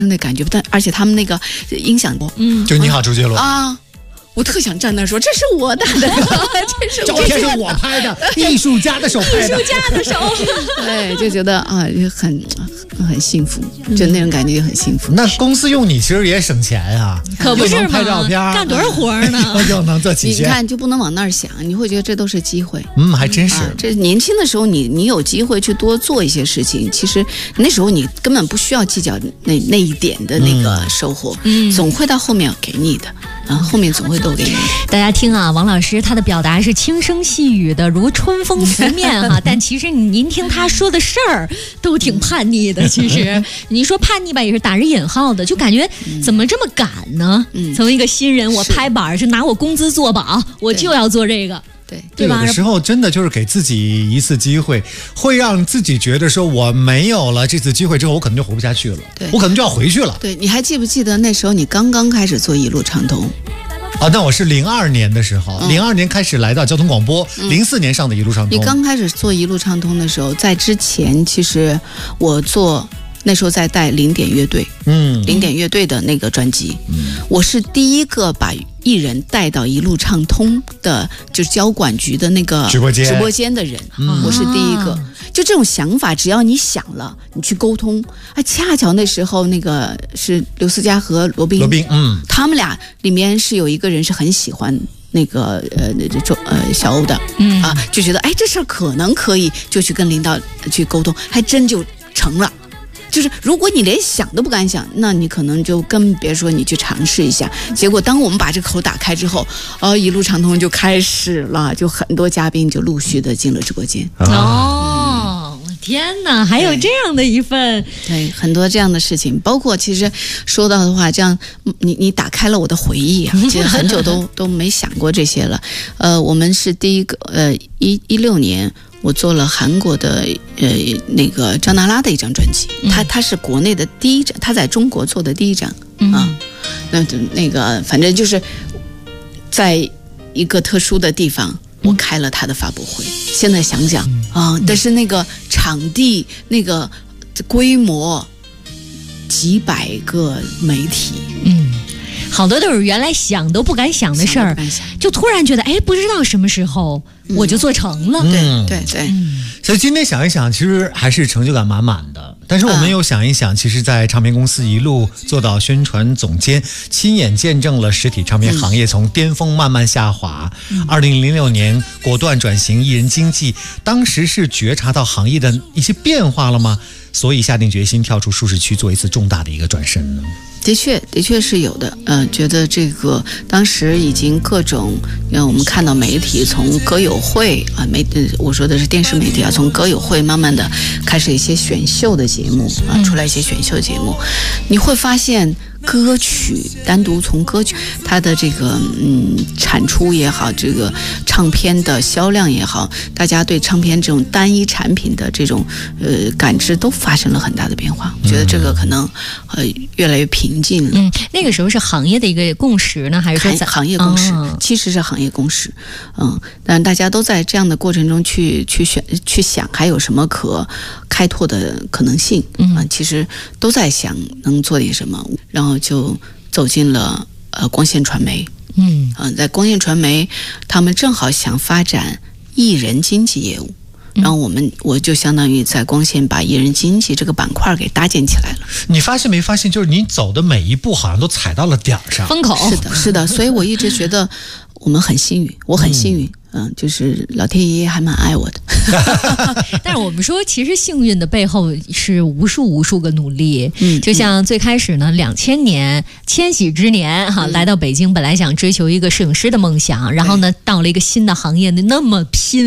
那感觉，但而且他们那个音响， 就你好周杰伦啊。我特想站那说，这是我打的，这是照片是我拍的，艺术家的手拍的， 艺术家的手， 对，就觉得啊，很幸福，就那种感觉就很幸福。 那公司用你其实也省钱啊， 可不是吗？ 拍照片， 干多少活呢？ 又能做期限。 你看就不能往那儿想，你会觉得这都是机会。 还真是。 这年轻的时候你有机会去多做一些事情，其实那时候你根本不需要计较那一点的那个收获，总会到后面给你的。后面总会都给你。 大家听啊，王老师他的表达是轻声细语的，如春风拂面哈，但其实您听他说的事儿都挺叛逆的。其实你说叛逆吧，也是打着引号的，就感觉怎么这么赶呢？作为一个新人，我拍板是拿我工资做保，我就要做这个。 对吧？ 有的时候真的就是给自己一次机会，会让自己觉得说我没有了这次机会之后，我可能就活不下去了，我可能就要回去了。 对，你还记不记得那时候你刚刚开始做一路畅通？ 那我是02年的时候，02年开始来到交通广播，04年上的一路畅通。 你刚开始做一路畅通的时候，在之前其实我那时候在带零点乐队，零点乐队的那个专辑，我是第一个把艺人带到一路畅通的，就是交管局的那个直播间的人，我是第一个。就这种想法，只要你想了，你去沟通，恰巧那时候那个是刘思佳和罗宾，他们俩里面是有一个人是很喜欢那个小欧的，就觉得这事儿可能可以，就去跟领导去沟通，还真就成了。就是如果你连想都不敢想，那你可能就更别说你去尝试一下。结果当我们把这口打开之后，一路畅通就开始了，就很多嘉宾就陆续的进了直播间。 天哪，还有这样的一份， 对，很多这样的事情，包括其实说到的话，这样你打开了我的回忆啊，其实很久都没想过这些了。我们是第一个16年。我做了韩国的那个张娜拉的一张专辑，他是国内的第一张，他在中国做的第一张那个反正就是在一个特殊的地方，我开了他的发布会。现在想想但是那个场地那个规模，几百个媒体， 好多都是原来想都不敢想的事儿，就突然觉得不知道什么时候我就做成了。 对， 所以今天想一想，其实还是成就感满满的。但是我们又想一想，其实在唱片公司一路做到宣传总监，亲眼见证了实体唱片行业从巅峰慢慢下滑。2006年果断转型艺人经济，当时是觉察到行业的一些变化了吗？所以下定决心跳出舒适区，做一次重大的一个转身呢？ 的确是有的。觉得这个当时已经各种，我们看到媒体从歌友会我说的是电视媒体从歌友会慢慢的开始一些选秀的节目出来一些选秀节目，你会发现歌曲单独从歌曲它的这个产出也好，这个唱片的销量也好，大家对唱片这种单一产品的这种感知都发生了很大的变化。我觉得这个可能越来越平静了。 那个时候是行业的一个共识呢，还是说行业共识？其实是行业共识。但大家都在这样的过程中去想还有什么可开拓的可能性。其实都在想能做点什么，然后就走进了光线传媒。在光线传媒，他们正好想发展艺人经济业务。然后我就相当于在光线把艺人经济这个板块给搭建起来了。 你发现没发现，就是你走的每一步好像都踩到了点上， 风口。 是的，所以我一直觉得我们很幸运，我很幸运。就是老天爷还蛮爱我的。 但是我们说，其实幸运的背后是无数个努力。就像最开始呢，2000年千禧之年来到北京，本来想追求一个摄影师的梦想，然后呢，到了一个新的行业，那么拼。